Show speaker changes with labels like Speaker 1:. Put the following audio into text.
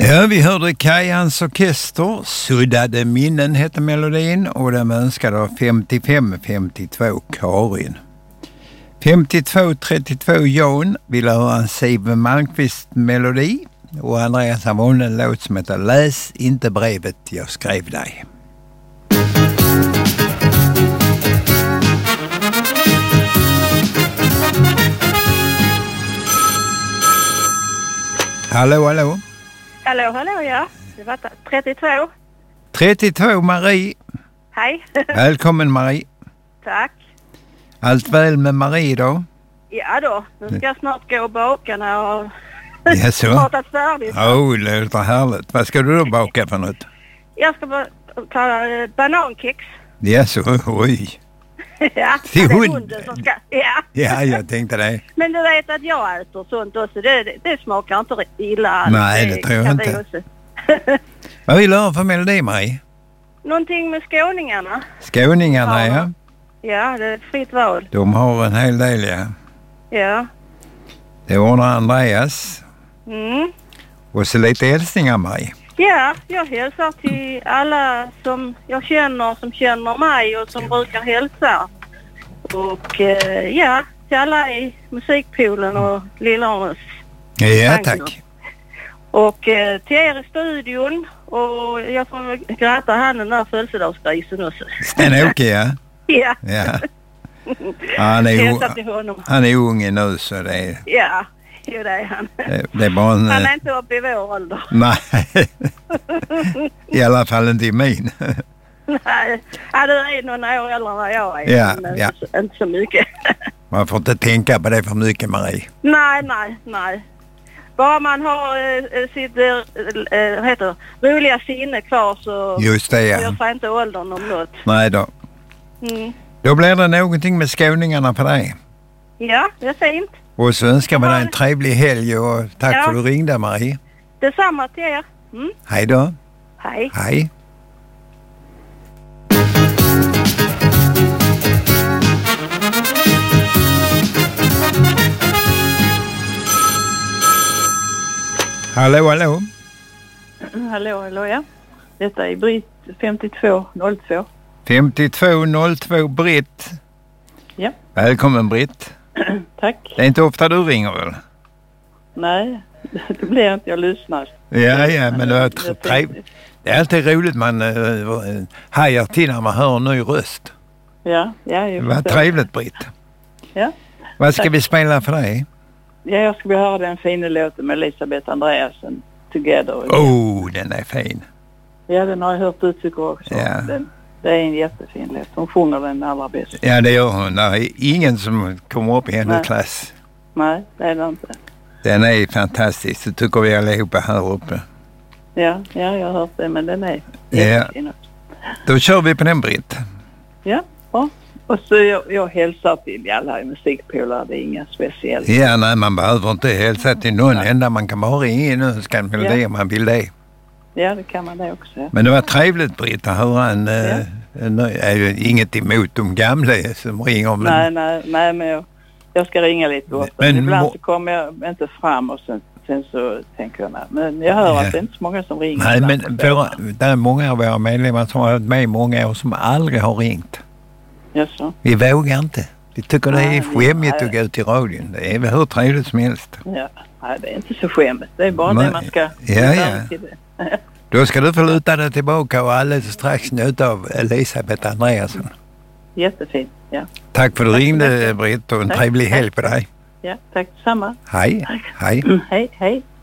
Speaker 1: Ja, vi hörde Kajans orkester, Suddade minnen hette melodin och den önskade av 55-52 Karin. 52-32 Jan ville höra en Siv Malmqvist melodi och Andreas har valt en låt som heter Läs inte brevet jag skrev dig. Hallå, hallå.
Speaker 2: Hallå, ja. Det var 32.
Speaker 1: 32, Marie.
Speaker 2: Hej.
Speaker 1: Välkommen, Marie.
Speaker 2: Tack.
Speaker 1: Allt väl med Marie då?
Speaker 2: Ja då, nu ska jag snart gå och baka när jag har pratat färdigt.
Speaker 1: Det låter härligt. Vad ska du då baka för något?
Speaker 2: Jag ska ta banankex.
Speaker 1: Ja, så, oj.
Speaker 2: Ja, det är hunden som ska... Ja.
Speaker 1: Ja, jag tänkte det.
Speaker 2: Men du vet att jag äter sånt också. Det smakar inte illa.
Speaker 1: Nej, det tror jag inte. Vad vill du ha för melodi, Marie?
Speaker 2: Någonting med skåningarna.
Speaker 1: Skåningarna, ja.
Speaker 2: Ja, det är fritt val.
Speaker 1: De har en hel del, ja.
Speaker 2: Ja.
Speaker 1: Det ordnar Andreas.
Speaker 2: Mm.
Speaker 1: Och så lite hälsningar, Marie.
Speaker 2: Ja, jag hälsar till alla som jag känner, som känner mig och som brukar hälsa. Och ja, till alla i musikpoolen och Lillårens.
Speaker 1: Ja, tack.
Speaker 2: Och till er i studion. Och jag får gratta han den där födelsedagsgrisen också.
Speaker 1: Sten-Åke, ja.
Speaker 2: Ja.
Speaker 1: Ja. Han är ung nu så det är...
Speaker 2: Ja, jo det är han.
Speaker 1: Det är bara en...
Speaker 2: Han är inte uppe i vår ålder.
Speaker 1: Nej, i alla fall inte i min.
Speaker 2: Nej, ja, du är några år äldre än vad jag är.
Speaker 1: Ja,
Speaker 2: men
Speaker 1: ja.
Speaker 2: Inte så mycket.
Speaker 1: Man får inte tänka på det för mycket, Marie.
Speaker 2: Nej. Bara man har sitt roliga sinne kvar så
Speaker 1: just det, ja.
Speaker 2: jag får inte åldern om något.
Speaker 1: Nej då.
Speaker 2: Mm.
Speaker 1: Då blir det någonting med skåningarna för dig.
Speaker 2: Ja, det är fint.
Speaker 1: Och så önskar vi dig en trevlig helg och tack för att du ringde, Marie.
Speaker 2: Detsamma till er. Mm.
Speaker 1: Hej då.
Speaker 2: Hej.
Speaker 1: Hej. Hallå, hallå.
Speaker 3: Hallå, ja. Detta är Britt 5202.
Speaker 1: 5202 Britt.
Speaker 3: Ja.
Speaker 1: Välkommen, Britt.
Speaker 3: Tack.
Speaker 1: Det är inte ofta du ringer väl?
Speaker 3: Nej, det blir inte. Jag lyssnar.
Speaker 1: Ja, men det är trevligt. Det är alltid roligt man hajar till när man hör en ny röst.
Speaker 3: Ja.
Speaker 1: Vad trevligt, Britt.
Speaker 3: Ja.
Speaker 1: Vad ska vi spela för dig?
Speaker 3: Ja, jag ska höra den fina låten med Elisabeth Andreasen, Together.
Speaker 1: Den är fin.
Speaker 3: Ja, den har jag hört uttryck också.
Speaker 1: Ja.
Speaker 3: Det är en jättefin låt. Hon sjunger den allra bäst.
Speaker 1: Ja, det gör hon. Det är ingen som kommer upp i hennes klass.
Speaker 3: Nej, det är det inte.
Speaker 1: Den är fantastisk. Det tycker vi allihopa här uppe.
Speaker 3: Ja, jag har hört det, men den är
Speaker 1: jättefin. Då kör vi på den, Britt.
Speaker 3: Ja, bra. Och så jag hälsar till alla i musikpolare, det är inga speciellt.
Speaker 1: Ja, nej, man behöver inte hälsa till någon enda. Man kan bara ringa in och önska en melodi om man vill det.
Speaker 3: Ja, det kan man det också. Ja.
Speaker 1: Men det var trevligt, Britt, att höra inget emot de gamla som ringer. Men...
Speaker 3: Nej, men jag ska ringa lite åt. Men ibland så kommer jag inte fram och sen så tänker jag, men jag hör att det är inte så många som ringer.
Speaker 1: Nej, men det är många av våra medlemmar som har varit med i många år som aldrig har ringt.
Speaker 3: Jaså?
Speaker 1: Vi vågar inte. Vi tycker det är skämmigt att gå ut i radion. Det är väl hur trevligt som helst.
Speaker 3: Ja, nej, det är inte så skämmigt. Det är bara det man ska...
Speaker 1: Ja. Då ska du få luta dig tillbaka och alldeles strax njuta av Elisabeth Andreasen.
Speaker 3: Jättefint, ja.
Speaker 1: Tack för att du ringde, Britt, och en trevlig helg på dig.
Speaker 3: Ja, tack detsamma.
Speaker 1: Hej.
Speaker 3: Hej.